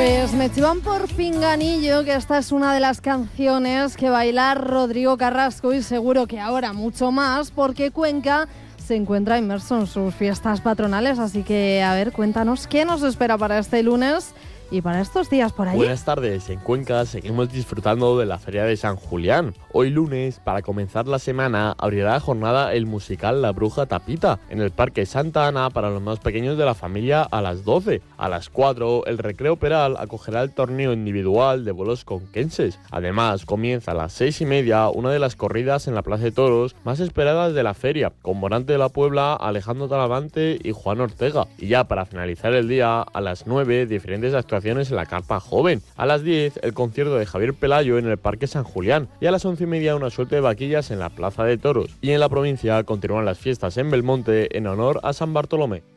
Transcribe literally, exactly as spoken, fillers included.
Pues me chivan por pinganillo, que esta es una de las canciones que baila Rodrigo Carrasco y seguro que ahora mucho más, porque Cuenca se encuentra inmerso en sus fiestas patronales. Así que, a ver, cuéntanos qué nos espera para este lunes y para estos días por ahí. Buenas tardes. En Cuenca seguimos disfrutando de la Feria de San Julián. Hoy lunes, para comenzar la semana, abrirá la jornada el musical La Bruja Tapita en el Parque Santa Ana para los más pequeños de la familia a las doce. A las cuatro, el Recreo Peral acogerá el torneo individual de bolos conquenses. Además, comienza a las seis y media una de las corridas en la Plaza de Toros más esperadas de la feria, con Morante de la Puebla, Alejandro Talavante y Juan Ortega. Y ya para finalizar el día, a las nueve, diferentes actuaciones en la Carpa Joven. A las diez, el concierto de Javier Pelayo en el Parque San Julián. Y a las once y media, una suerte de vaquillas en la Plaza de Toros. Y en la provincia continúan las fiestas en Belmonte en honor a San Bartolomé.